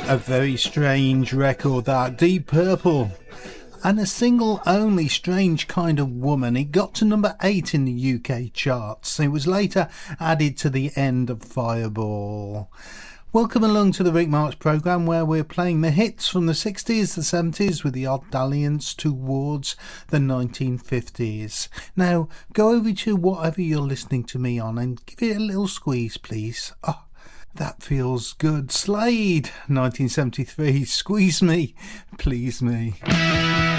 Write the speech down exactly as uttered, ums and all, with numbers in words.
A very strange record, that. Deep Purple. And a single only, Strange Kind of Woman. It got to number eight in the U K charts. It was later added to the end of Fireball. Welcome along to the Rick Marks programme, where we're playing the hits from the sixties, the seventies, with the odd dalliance towards the nineteen fifties. Now, go over to whatever you're listening to me on and give it a little squeeze, please. Oh, that feels good. Slade, nineteen seventy-three, Squeeze Me, Please Me.